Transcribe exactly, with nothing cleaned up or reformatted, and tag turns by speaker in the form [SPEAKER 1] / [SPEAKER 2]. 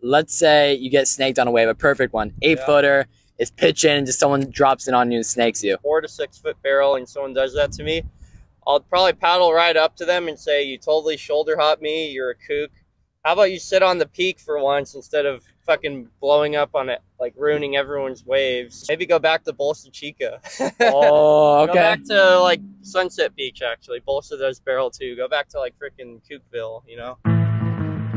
[SPEAKER 1] let's say you get snaked on a wave, a perfect one, eight yeah. footer, is pitching, and just someone drops in on you and snakes you.
[SPEAKER 2] Four to six foot barrel, and someone does that to me, I'll probably paddle right up to them and say, you totally shoulder hop me, you're a kook. How about you sit on the peak for once instead of fucking blowing up on it, like ruining everyone's waves. Maybe go back to Bolsa Chica.
[SPEAKER 1] Oh, okay.
[SPEAKER 2] Go back to like Sunset Beach, actually. Bolsa does barrel too. Go back to like freaking Kookville, you know?